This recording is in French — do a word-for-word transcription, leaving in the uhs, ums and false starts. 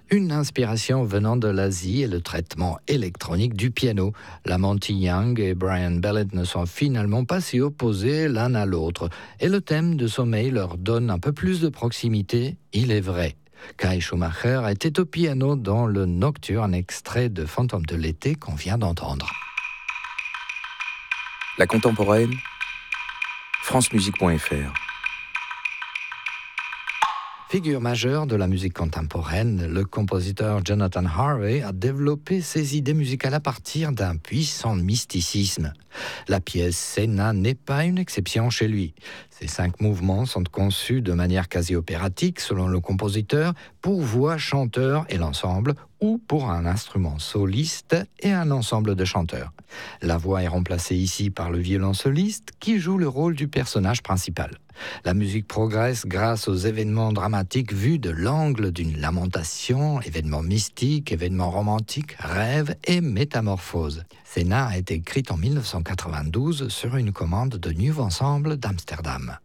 Une inspiration venant de l'Asie est le traitement électronique du piano. La Monty Young et Brian Bellett ne sont finalement pas si opposés l'un à l'autre. Et le thème de sommeil leur donne un peu plus de proximité, il est vrai. Kai Schumacher était au piano dans le Nocturne, extrait de Fantôme de l'été qu'on vient d'entendre. La contemporaine, france musique point f r. Figure majeure de la musique contemporaine, le compositeur Jonathan Harvey a développé ses idées musicales à partir d'un puissant mysticisme. La pièce Senna n'est pas une exception chez lui. Ces cinq mouvements sont conçus de manière quasi opératique, selon le compositeur, pour voix, chanteur et l'ensemble, ou pour un instrument soliste et un ensemble de chanteurs. La voix est remplacée ici par le violon soliste, qui joue le rôle du personnage principal. La musique progresse grâce aux événements dramatiques vus de l'angle d'une lamentation, événements mystiques, événements romantiques, rêves et métamorphoses. Senna a été écrite en mille neuf cent quatre-vingt-douze sur une commande de New Ensemble d'Amsterdam.